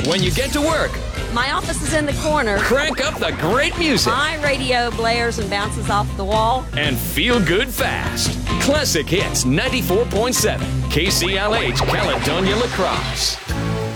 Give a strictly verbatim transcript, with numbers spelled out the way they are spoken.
when you get to work, My office is in the corner. crank up the great music My radio blares and bounces off the wall. and feel good fast. Classic Hits ninety-four point seven, K C L H, Caledonia La Crosse.